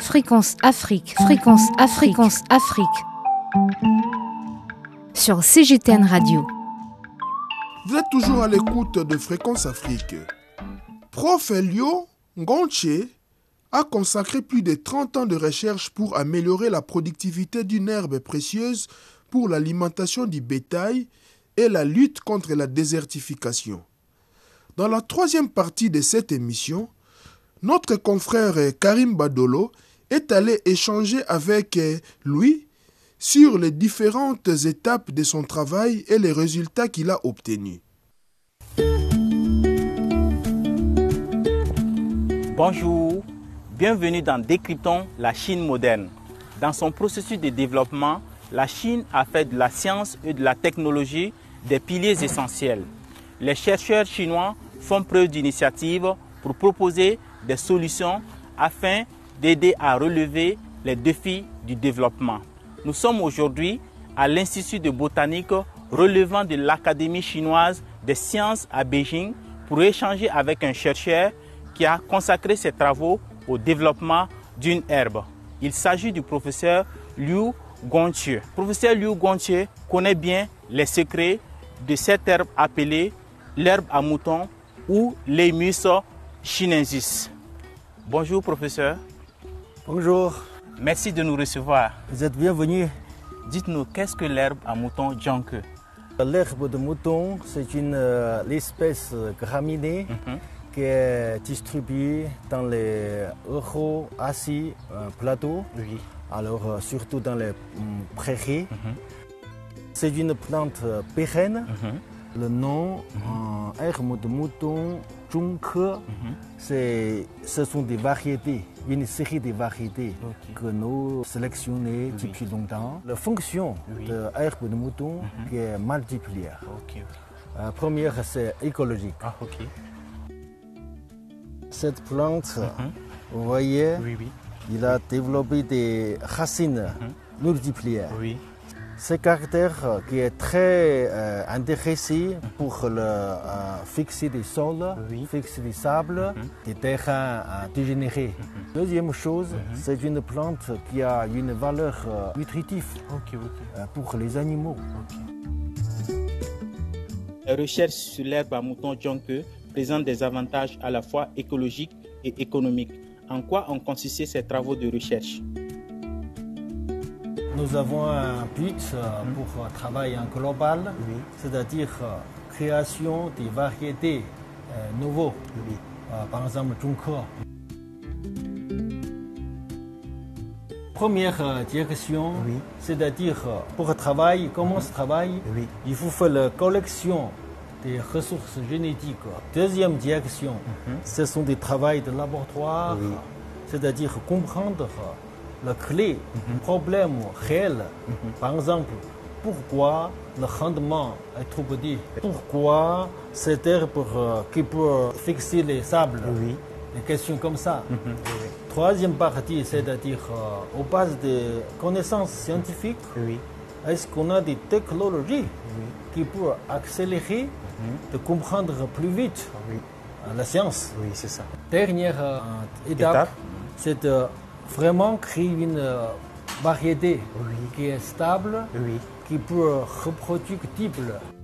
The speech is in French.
Fréquence Afrique, Fréquence Afrique, Fréquence Afrique. Sur CGTN Radio. Vous êtes toujours à l'écoute de Fréquence Afrique. Prof Elio Ngonche a consacré plus de 30 ans de recherche pour améliorer la productivité d'une herbe précieuse pour l'alimentation du bétail et la lutte contre la désertification. Dans la troisième partie de cette émission, notre confrère Karim Badolo est allé échanger avec lui sur les différentes étapes de son travail et les résultats qu'il a obtenus. Bonjour, bienvenue dans Décryptons la Chine moderne. Dans son processus de développement, la Chine a fait de la science et de la technologie des piliers essentiels. Les chercheurs chinois font preuve d'initiative pour proposer des solutions afin d'aider à relever les défis du développement. Nous sommes aujourd'hui à l'Institut de botanique relevant de l'Académie chinoise des sciences à Beijing pour échanger avec un chercheur qui a consacré ses travaux au développement d'une herbe. Il s'agit du professeur Liu Gongche. Le professeur Liu Gongche connaît bien les secrets de cette herbe appelée l'herbe à mouton ou l'Eimus chinensis. Bonjour professeur. Bonjour. Merci de nous recevoir. Vous êtes bienvenus. Dites-nous, qu'est-ce que l'herbe à mouton Jiangke? L'herbe de mouton, c'est une espèce graminée qui est distribuée dans les Euro-Asie plateaux, Oui. alors surtout dans les prairies. C'est une plante pérenne. Le nom herbe de mouton Zhongke, ce sont des variétés, une série de variétés que nous sélectionnons depuis longtemps. La fonction de herbe de mouton qui est multiple. Première, c'est écologique. Cette plante, vous voyez, il a développé des racines multiples. Ce caractère qui est très intéressé pour fixer des sols, fixer des sables, des terrains dégénérés. Deuxième chose, c'est une plante qui a une valeur nutritive pour les animaux. Les recherches sur l'herbe à mouton Jiangke présentent des avantages à la fois écologiques et économiques. En quoi ont consisté ces travaux de recherche? Nous avons un but pour travailler en global, c'est-à-dire création des variétés nouveaux, par exemple Zhongke. Première direction, c'est-à-dire pour travailler, comment se travaille, il faut faire la collection des ressources génétiques. Deuxième direction, ce sont des travaux de laboratoire, c'est-à-dire comprendre la clé, le problème réel. Par exemple, pourquoi le rendement est trop petit? Pourquoi cette herbe qui peut fixer les sables? Des questions comme ça. Troisième partie, c'est-à-dire aux bases des connaissances scientifiques, est-ce qu'on a des technologies qui peuvent accélérer, de comprendre plus vite la science? C'est ça. Dernière étape. C'est de vraiment créer une variété qui est stable, qui peut reproductible.